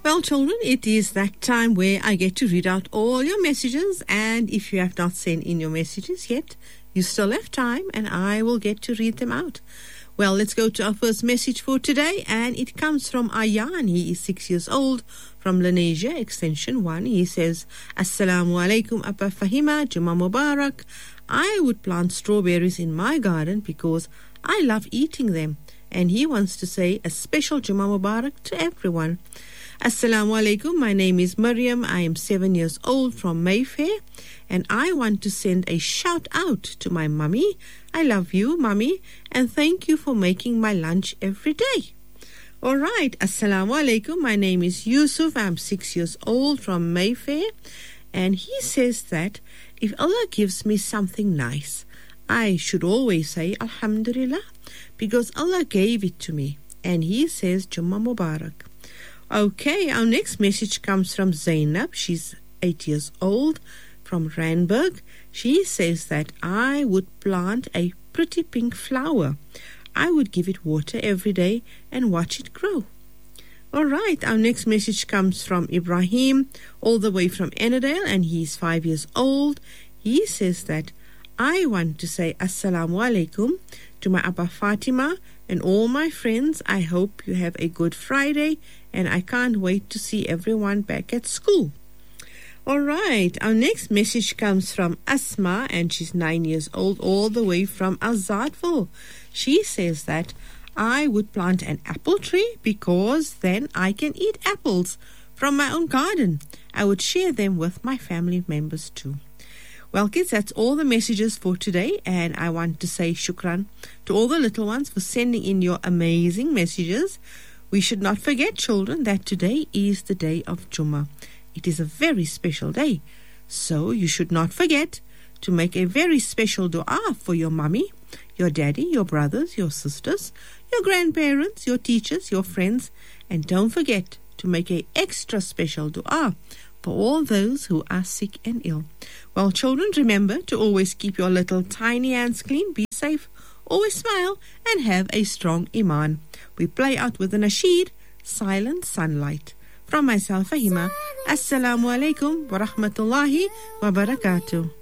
Well, children, it is that time where I get to read out all your messages, and if you have not sent in your messages yet, you still have time, and I will get to read them out. Well, let's go to our first message for today, and it comes from Ayan. He is 6 years old, from Lenasia, extension 1. He says, Assalamu alaikum, Appa Fahima, Juma Mubarak. I would plant strawberries in my garden because I love eating them. And he wants to say a special Juma Mubarak to everyone. Assalamu alaikum, my name is Maryam. I am 7 years old from Mayfair, and I want to send a shout out to my mummy. I love you, mummy, and thank you for making my lunch every day. All right, Assalamu alaikum, my name is Yusuf. I'm 6 years old from Mayfair, and he says that if Allah gives me something nice, I should always say Alhamdulillah, because Allah gave it to me. And he says Jummah Mubarak. Okay, our next message comes from Zainab. She's 8 years old from Randburg. She says that I would plant a pretty pink flower. I would give it water every day and watch it grow. All right, our next message comes from Ibrahim, all the way from Ennerdale, and he's 5 years old. He says that I want to say Assalamu alaikum to my Abba Fatima and all my friends. I hope you have a good Friday, and I can't wait to see everyone back at school. All right, our next message comes from Asma, and she's 9 years old, all the way from Azadville. She says that I would plant an apple tree because then I can eat apples from my own garden. I would share them with my family members too. Well, kids, that's all the messages for today, and I want to say shukran to all the little ones for sending in your amazing messages. We should not forget, children, that today is the day of Jummah. It is a very special day, so you should not forget to make a very special dua for your mummy, your daddy, your brothers, your sisters, your grandparents, your teachers, your friends, and don't forget to make an extra special dua for all those who are sick and ill. Well, children, remember to always keep your little tiny hands clean, be safe, always smile, and have a strong iman. We play out with the nasheed, Silent Sunlight. From myself, Fahima, Assalamu alaikum wa rahmatullahi wa barakatuh.